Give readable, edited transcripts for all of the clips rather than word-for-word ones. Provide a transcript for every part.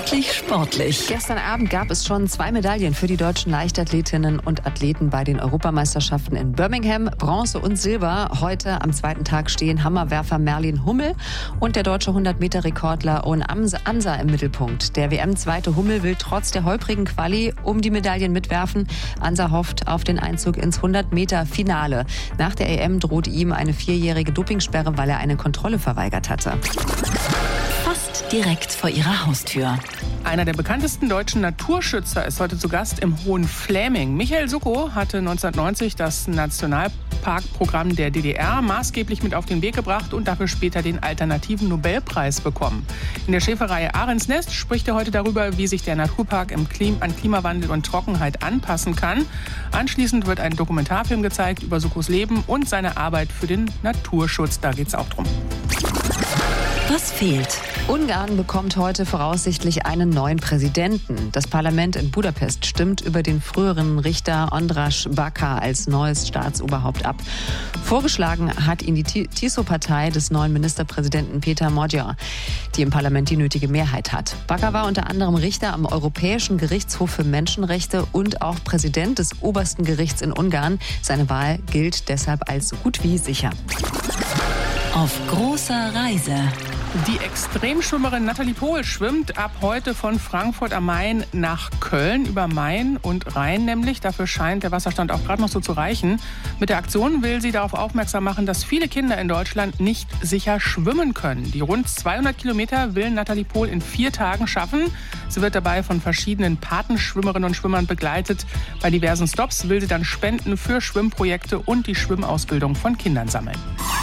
Endlich sportlich. Gestern Abend gab es schon 2 Medaillen für die deutschen Leichtathletinnen und Athleten bei den Europameisterschaften in Birmingham. Bronze und Silber. Heute am zweiten Tag stehen Hammerwerfer Merlin Hummel und der deutsche 100-Meter-Rekordler Owen Ansa im Mittelpunkt. Der WM-Zweite Hummel will trotz der holprigen Quali um die Medaillen mitwerfen. Ansa hofft auf den Einzug ins 100-Meter-Finale. Nach der EM droht ihm eine 4-jährige Dopingsperre, weil er eine Kontrolle verweigert hatte. Fast direkt vor ihrer Haustür. Einer der bekanntesten deutschen Naturschützer ist heute zu Gast im Hohenfläming. Michael Suckow hatte 1990 das Nationalparkprogramm der DDR maßgeblich mit auf den Weg gebracht und dafür später den alternativen Nobelpreis bekommen. In der Schäferreihe Ahrensnest spricht er heute darüber, wie sich der Naturpark an Klimawandel und Trockenheit anpassen kann. Anschließend wird ein Dokumentarfilm gezeigt über Suckows Leben und seine Arbeit für den Naturschutz. Da geht es auch drum. Was fehlt? Ungarn bekommt heute voraussichtlich einen neuen Präsidenten. Das Parlament in Budapest stimmt über den früheren Richter András Baka als neues Staatsoberhaupt ab. Vorgeschlagen hat ihn die TISO-Partei des neuen Ministerpräsidenten Peter Magyar, die im Parlament die nötige Mehrheit hat. Baka war unter anderem Richter am Europäischen Gerichtshof für Menschenrechte und auch Präsident des obersten Gerichts in Ungarn. Seine Wahl gilt deshalb als so gut wie sicher. Auf großer Reise. Die Extremschwimmerin Nathalie Pohl schwimmt ab heute von Frankfurt am Main nach Köln, über Main und Rhein nämlich. Dafür scheint der Wasserstand auch gerade noch so zu reichen. Mit der Aktion will sie darauf aufmerksam machen, dass viele Kinder in Deutschland nicht sicher schwimmen können. Die rund 200 Kilometer will Nathalie Pohl in 4 Tagen schaffen. Sie wird dabei von verschiedenen Patenschwimmerinnen und Schwimmern begleitet. Bei diversen Stops will sie dann Spenden für Schwimmprojekte und die Schwimmausbildung von Kindern sammeln.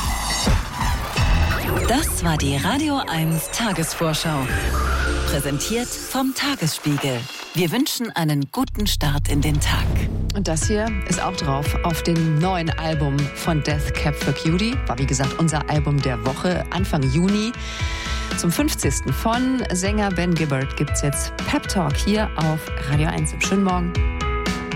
Das war die Radio 1 Tagesvorschau. Präsentiert vom Tagesspiegel. Wir wünschen einen guten Start in den Tag. Und das hier ist auch drauf auf dem neuen Album von Death Cab for Cutie. War wie gesagt unser Album der Woche Anfang Juni. Zum 50. von Sänger Ben Gibbard gibt's jetzt Pep Talk hier auf Radio 1. Schönen Morgen.